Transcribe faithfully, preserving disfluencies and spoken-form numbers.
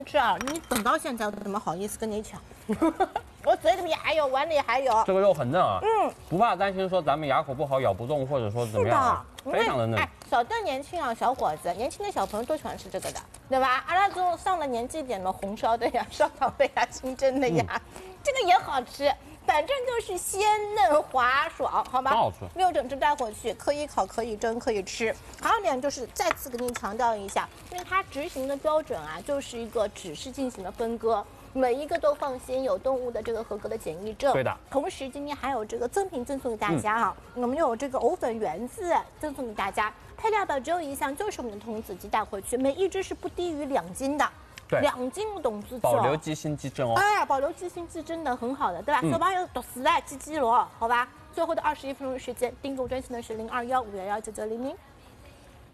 吃啊！你等到现在，我怎么好意思跟你抢？我嘴里面还有，碗里还有。 这个肉很嫩啊， 嗯， 不怕担心说咱们牙口不好咬不动，或者说怎么样啊，非常的嫩。 哎，小邓年轻啊，小伙子，年轻的小朋友都喜欢吃这个的，对吧？阿拉这种上了年纪一点的红烧的呀、烧烤的呀、清蒸的呀，嗯、这个也好吃。反正就是鲜嫩滑爽，好吧？ 真好吃。 六整只带回去，可以烤，可以蒸，可以吃。还有一点就是再次跟您强调一下，因为它执行的标准啊，就是一个指示进行的分割。每一个都放心，有动物的这个合格的检疫证。 对的。 同时今天还有这个赠品赠送给大家啊，嗯、我们有这个藕粉圆子赠送给大家，配料表只有一项，就是我们的童子鸡带回去，每一只是不低于两斤的。两斤董子保留鸡心鸡胗哦。 哎呀，保留鸡心鸡胗的很好的，对吧？嗯、小朋友读书来记记了，好吧？最后的二十一分钟时间，订购专线呢是零二幺五幺幺九九零零。